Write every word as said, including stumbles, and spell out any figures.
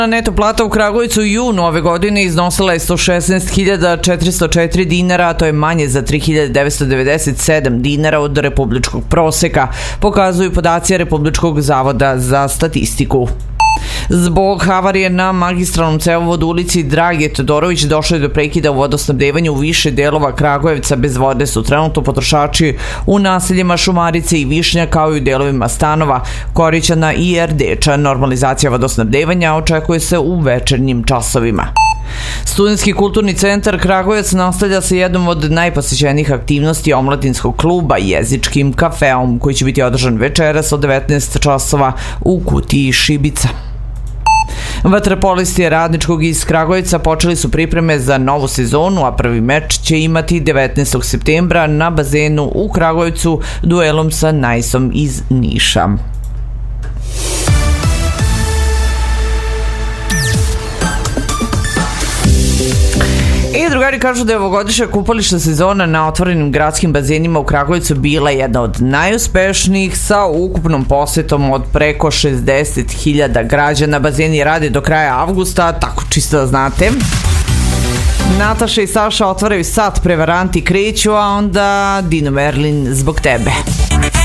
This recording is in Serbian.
Neto plata u Kragujevcu u junu ove godine iznosila je sto šesnaest hiljada četiristo četiri dinara, a to je manje za tri hiljade devetsto devedeset sedam dinara od republičkog proseka, pokazuju podaci Republičkog zavoda za statistiku. Zbog havarije na magistralnom cevovodu ulici Drage Todorović došlo je do prekida u vodosnabdevanju u više delova Kragujevca. Bez vode su trenutno potrošači u naseljima Šumarice i Višnja, kao i u delovima stanova Korićana i Erdeča. Normalizacija vodosnabdevanja očekuje se u večernjim časovima. Studentski kulturni centar Kragujevac nastavlja sa jednom od najposećenijih aktivnosti omladinskog kluba, jezičkim kafeom, koji će biti održan večeras od devetnaest časova u kutiji Šibica. Vaterpolisti Radničkog iz Kragujevca počeli su pripreme za novu sezonu, a prvi meč će imati devetnaestog septembra na bazenu u Kragujevcu duelom sa Najsom iz Niša. I drugari kažu da je ovogodišnja kupališna sezona na otvorenim gradskim bazenima u Kragujevcu bila jedna od najuspešnijih, sa ukupnom posetom od preko šezdeset hiljada građana. Bazeni rade do kraja avgusta, tako čisto da znate. Nataša i Saša otvaraju sat, prevaranti kreću, a onda Dino Merlin zbog tebe.